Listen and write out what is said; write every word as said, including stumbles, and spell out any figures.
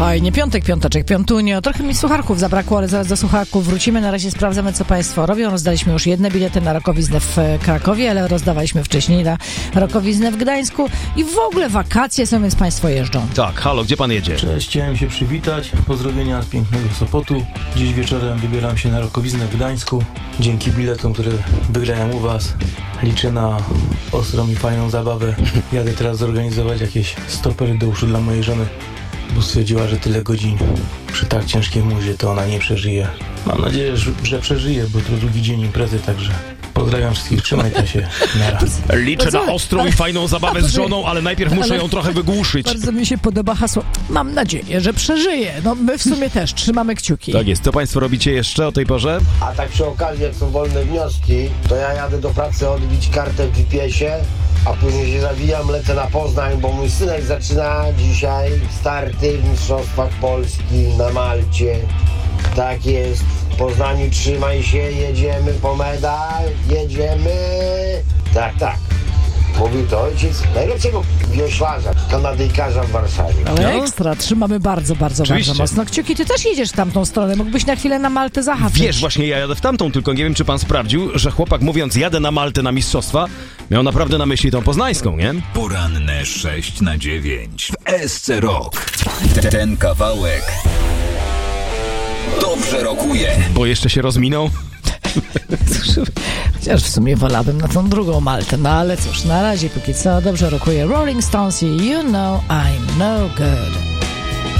Fajnie, piątek, piąteczek, piątunio. Trochę mi słucharków zabrakło, ale zaraz do słucharków wrócimy. Na razie sprawdzamy, co państwo robią. Rozdaliśmy już jedne bilety na rokowiznę w Krakowie, ale rozdawaliśmy wcześniej na rokowiznę w Gdańsku. I w ogóle wakacje są, więc państwo jeżdżą. Tak, halo, gdzie pan jedzie? Cześć, chciałem się przywitać. Pozdrowienia z pięknego Sopotu. Dziś wieczorem wybieram się na rokowiznę w Gdańsku. Dzięki biletom, które wygrałem u was, liczę na ostrą i fajną zabawę. Jadę teraz zorganizować jakieś stopery do uszu dla mojej żony, bo stwierdziła, że tyle godzin przy tak ciężkiej muzie to ona nie przeżyje. Mam nadzieję, że, że przeżyje, bo to drugi dzień imprezy, także pozdrawiam wszystkich, trzymajcie się, na raz. Liczę na ostrą i fajną zabawę z żoną, ale najpierw muszę ją trochę wygłuszyć. Bardzo mi się podoba hasło. Mam nadzieję, że przeżyje. No my w sumie też trzymamy kciuki. Tak jest. Co państwo robicie jeszcze o tej porze? A tak przy okazji, jak są wolne wnioski, to ja jadę do pracy odbić kartę w G P S-ie, a później się zawijam, lecę na Poznań, bo mój synek zaczyna dzisiaj starty w Mistrzostwach Polski na Malcie. Tak jest. W Poznaniu trzymaj się, jedziemy po medal, jedziemy. Tak, tak. Mówił to ojciec najlepszego wioślarza, kanadyjkarza w Warszawie. Ale No. ekstra, trzymamy bardzo, bardzo, Oczywiście. bardzo mocno kciuki. Ty też jedziesz w tamtą stronę, mógłbyś na chwilę na Maltę zahaczyć. Wiesz, właśnie ja jadę w tamtą, tylko nie wiem, czy pan sprawdził, że chłopak mówiąc jadę na Maltę na mistrzostwa, miał naprawdę na myśli tą poznańską, nie? Poranne sześć na dziewięć w S C Rock. Ten kawałek dobrze rokuje. Bo jeszcze się rozminął. Chociaż w sumie wolałbym na tą drugą Maltę. No ale cóż, na razie póki co dobrze rokuje Rolling Stones i You Know I'm No Good.